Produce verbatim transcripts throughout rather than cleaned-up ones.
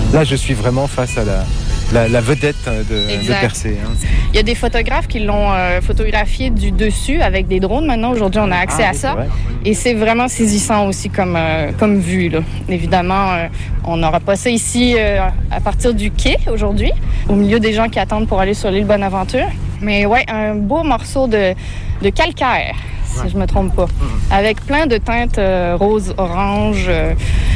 Là, je suis vraiment face à la, la, la vedette de, de Percé. Hein. Il y a des photographes qui l'ont euh, photographié du dessus avec des drones. Maintenant, aujourd'hui, on a accès ah, à oui, ça. Et c'est vraiment saisissant aussi comme, euh, comme vue. Là. Évidemment, euh, on n'aura pas ça ici euh, à partir du quai aujourd'hui, au milieu des gens qui attendent pour aller sur l'île Bonaventure. Mais ouais, un beau morceau de, de calcaire, si ouais. je ne me trompe pas, mmh. avec plein de teintes euh, rose, orange, euh,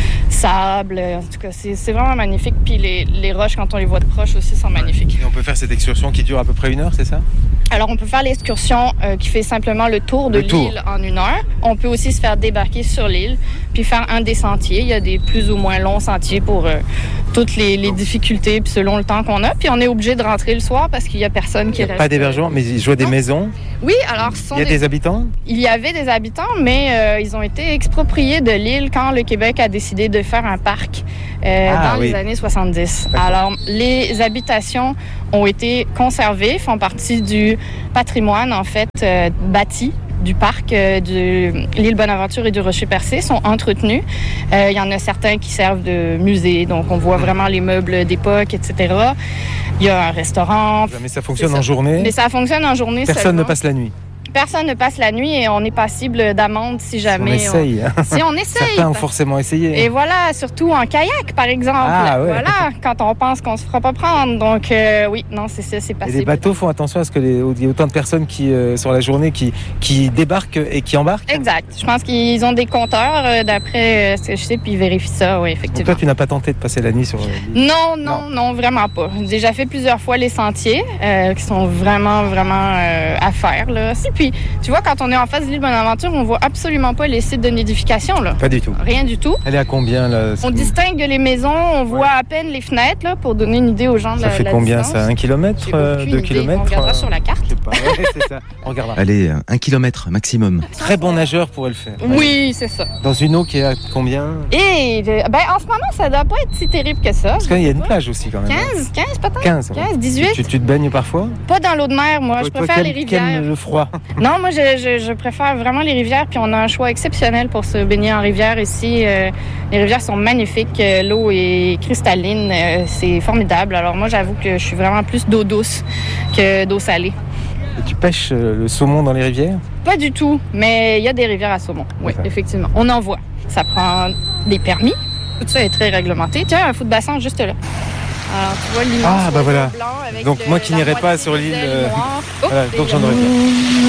sable. En tout cas, c'est, c'est vraiment magnifique. Puis les, les roches, quand on les voit de proche aussi, sont magnifiques. Et on peut faire cette excursion qui dure à peu près une heure, c'est ça? Alors, on peut faire l'excursion euh, qui fait simplement le tour de le tour. l'île en une heure. On peut aussi se faire débarquer sur l'île, puis faire un des sentiers. Il y a des plus ou moins longs sentiers pour euh, toutes les, les difficultés, puis selon le temps qu'on a. Puis on est obligé de rentrer le soir parce qu'il n'y a personne qui reste. Il n'y a pas d'hébergement, mais ils jouent des maisons? Oui, alors... Ce sont il y a des... des habitants? Il y avait des habitants, mais euh, ils ont été expropriés de l'île quand le Québec a décidé de faire un parc euh, ah, dans oui. les années soixante-dix. D'accord. Alors, les habitations ont été conservées, font partie du patrimoine, en fait, euh, bâti du parc euh, de l'île Bonaventure et du Rocher Percé, sont entretenus. Euh, il y en a certains qui servent de musée, donc on voit vraiment les meubles d'époque, et cetera. Il y a un restaurant. Mais ça fonctionne en journée? Mais ça fonctionne en journée Personne seulement. ne passe la nuit? Personne ne passe la nuit et on est passible d'amende si jamais... Si on essaye. On... Si on essaye. Certains ont forcément essayé. Et voilà, surtout en kayak, par exemple. Ah, ouais. Voilà, quand on pense qu'on se fera pas prendre. Donc, euh, oui, non, c'est ça, c'est passible. Et les bateaux font attention à ce qu'il y ait autant de personnes qui, euh, sur la journée qui, qui débarquent et qui embarquent? Exact. Je pense qu'ils ont des compteurs, euh, d'après euh, ce que je sais, puis ils vérifient ça, oui, effectivement. Donc toi, tu n'as pas tenté de passer la nuit sur l'île? Non, non, non, non, vraiment pas. J'ai déjà fait plusieurs fois les sentiers, euh, qui sont vraiment, vraiment euh, à faire, là. Et puis, tu vois, quand on est en face de l'île Bonaventure, on voit absolument pas les sites de nidification, là. Pas du tout. Rien du tout. Elle est à combien, là? On distingue les maisons, on voit ouais. à peine les fenêtres, là, pour donner une idée aux gens de ça la fait la combien, distance. ça? Un kilomètre? Euh, deux kilomètres? On regardera euh... sur la carte. Je sais pas. Ouais, c'est ça. On regardera. Allez, un kilomètre maximum. Très bon nageur pourrait le faire. Oui, ouais. c'est ça. Dans une eau qui est à combien? Et, ben, en ce moment, ça doit pas être si terrible que ça. Parce qu'il y a une plage aussi, quand même. quinze, quinze peut-être? quinze, quinze, dix-huit. Tu, tu te baignes parfois? Pas dans l'eau de mer, moi. Toi, je toi, préfère quel, les rivières. Quel le froid? Non, moi, je, je, je préfère vraiment les rivières, puis on a un choix exceptionnel pour se baigner en rivière ici. Euh, les rivières sont magnifiques, euh, l'eau est cristalline, euh, c'est formidable. Alors moi, j'avoue que je suis vraiment plus d'eau douce que d'eau salée. Et tu pêches euh, le saumon dans les rivières? Pas du tout, mais il y a des rivières à saumon, oui, okay. effectivement. On en voit. Ça prend des permis. Tout ça est très réglementé. Tiens, un fou de bassin juste là. Alors, tu vois l'immense ah, bah voilà. blanc avec donc le, moi qui n'irai pas sur l'île, euh... voilà, donc j'en aurais pas.